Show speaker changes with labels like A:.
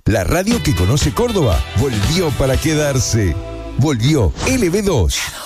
A: La radio que conoce Córdoba volvió para quedarse. Volvió LB2.